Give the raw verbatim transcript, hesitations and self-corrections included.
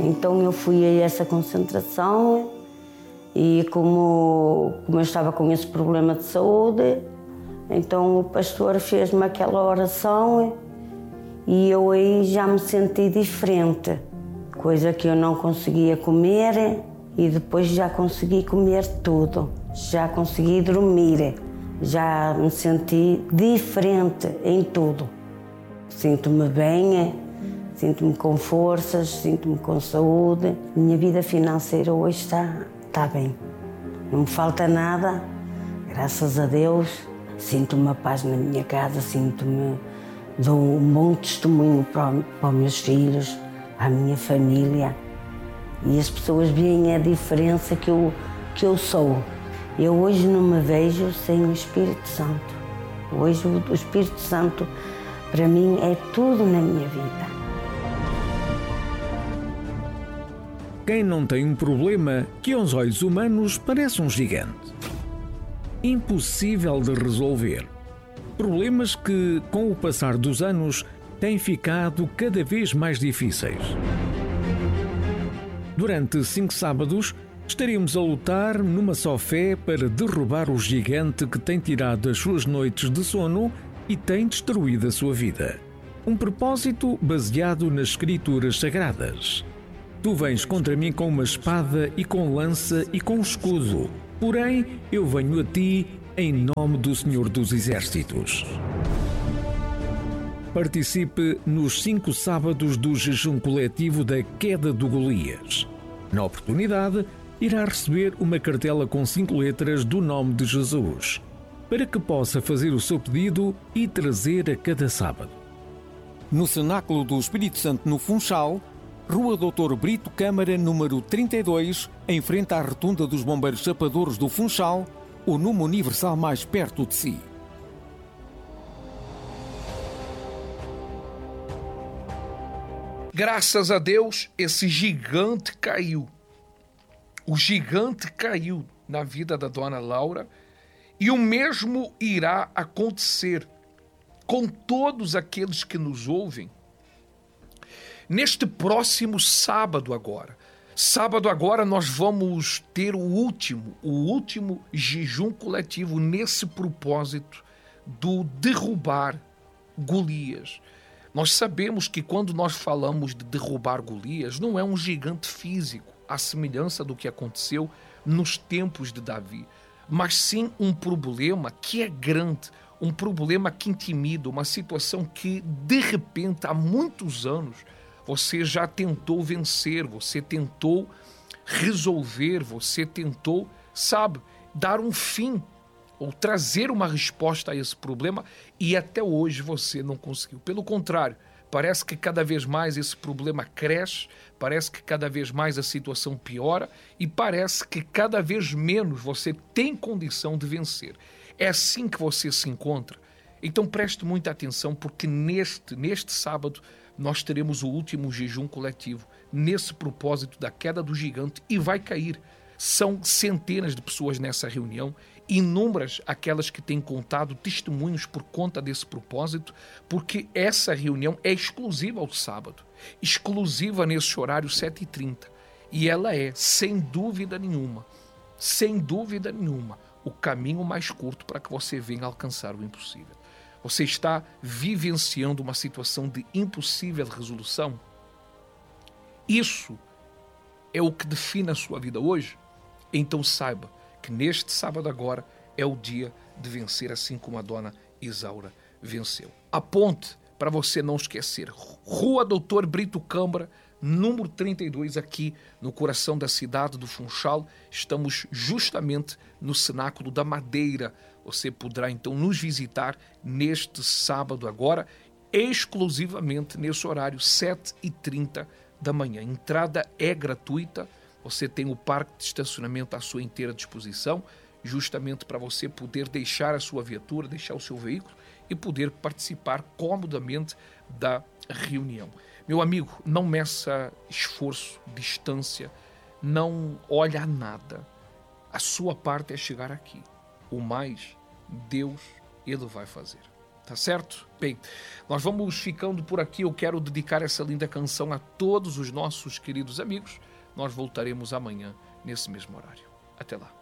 Então eu fui a essa concentração e como, como eu estava com esse problema de saúde, então o pastor fez-me aquela oração e eu aí já me senti diferente, coisa que eu não conseguia comer e depois já consegui comer tudo, já consegui dormir, já me senti diferente em tudo. Sinto-me bem, sinto-me com forças, sinto-me com saúde. Minha vida financeira hoje está, está bem. Não me falta nada, graças a Deus. Sinto-me a paz na minha casa, sinto-me, dou um bom testemunho para, para os meus filhos, à minha família. E as pessoas veem a diferença que eu, que eu sou. Eu hoje não me vejo sem o Espírito Santo. Hoje o, o Espírito Santo, para mim, é tudo na minha vida. Quem não tem um problema que aos olhos humanos parece um gigante. Impossível de resolver. Problemas que, com o passar dos anos, têm ficado cada vez mais difíceis. Durante cinco sábados, estaremos a lutar numa só fé para derrubar o gigante que tem tirado as suas noites de sono e tem destruído a sua vida. Um propósito baseado nas Escrituras Sagradas. Tu vens contra mim com uma espada e com lança e com escudo. Porém, eu venho a ti em nome do Senhor dos Exércitos. Participe nos cinco sábados do jejum coletivo da queda do Golias. Na oportunidade, irá receber uma cartela com cinco letras do nome de Jesus, para que possa fazer o seu pedido e trazer a cada sábado. No Cenáculo do Espírito Santo no Funchal, Rua doutor Brito Câmara, número trinta e dois, em frente à Rotunda dos Bombeiros Chapadores do Funchal, o número universal mais perto de si. Graças a Deus, esse gigante caiu. O gigante caiu na vida da dona Laura e o mesmo irá acontecer com todos aqueles que nos ouvem neste próximo sábado agora. Sábado agora nós vamos ter o último, o último jejum coletivo nesse propósito do derrubar Golias. Nós sabemos que quando nós falamos de derrubar Golias, não é um gigante físico, à semelhança do que aconteceu nos tempos de Davi, mas sim um problema que é grande, um problema que intimida, uma situação que, de repente, há muitos anos, você já tentou vencer, você tentou resolver, você tentou, sabe, dar um fim ou trazer uma resposta a esse problema e até hoje você não conseguiu. Pelo contrário, parece que cada vez mais esse problema cresce, parece que cada vez mais a situação piora e parece que cada vez menos você tem condição de vencer. É assim que você se encontra? Então preste muita atenção porque neste, neste sábado nós teremos o último jejum coletivo nesse propósito da queda do gigante e vai cair. São centenas de pessoas nessa reunião, inúmeras aquelas que têm contado testemunhos por conta desse propósito, porque essa reunião é exclusiva ao sábado, exclusiva nesse horário sete e trinta. E ela é, sem dúvida nenhuma, sem dúvida nenhuma, o caminho mais curto para que você venha alcançar o impossível. Você está vivenciando uma situação de impossível resolução? Isso é o que define a sua vida hoje? Então saiba que neste sábado agora é o dia de vencer, assim como a dona Isaura venceu. Aponte para você não esquecer. Rua doutor Brito Câmara, número trinta e dois, aqui no coração da cidade do Funchal. Estamos justamente no Cenáculo da Madeira. Você poderá então nos visitar neste sábado agora, exclusivamente nesse horário sete e trinta da manhã. A entrada é gratuita, você tem o parque de estacionamento à sua inteira disposição, justamente para você poder deixar a sua viatura, deixar o seu veículo e poder participar comodamente da reunião. Meu amigo, não meça esforço, distância, não olha a nada. A sua parte é chegar aqui. O mais, Deus, Ele vai fazer. Tá certo? Bem, nós vamos ficando por aqui. Eu quero dedicar essa linda canção a todos os nossos queridos amigos. Nós voltaremos amanhã nesse mesmo horário. Até lá.